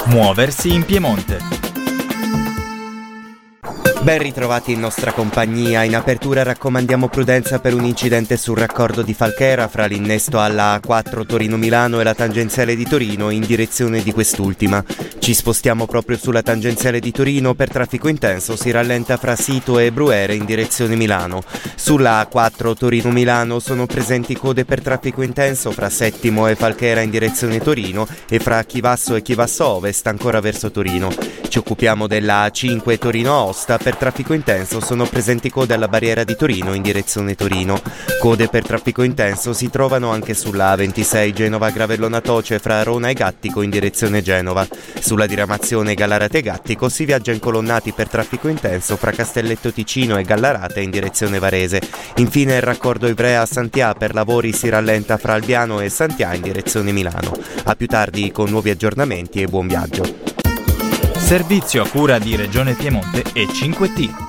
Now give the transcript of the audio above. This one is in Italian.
Muoversi in Piemonte. Ben ritrovati in nostra compagnia. In apertura raccomandiamo prudenza per un incidente sul raccordo di Falchera fra l'innesto alla A4 Torino-Milano e la tangenziale di Torino in direzione di quest'ultima. Ci spostiamo proprio sulla tangenziale di Torino. Per traffico intenso si rallenta fra Sito e Bruere in direzione Milano. Sulla A4 Torino-Milano sono presenti code per traffico intenso fra Settimo e Falchera in direzione Torino e fra Chivasso e Chivasso Ovest ancora verso Torino. Ci occupiamo della A5 Torino-Aosta. Per traffico intenso sono presenti code alla barriera di Torino in direzione Torino. Code per traffico intenso si trovano anche sulla A26 Genova-Gravellona Toce fra Arona e Gattico in direzione Genova. Sulla diramazione Gallarate-Gattico si viaggia incolonnati per traffico intenso fra Castelletto Ticino e Gallarate in direzione Varese. Infine il raccordo Ivrea-Santià per lavori si rallenta fra Albiano e Santià in direzione Milano. A più tardi con nuovi aggiornamenti e buon viaggio. Servizio a cura di Regione Piemonte e 5T.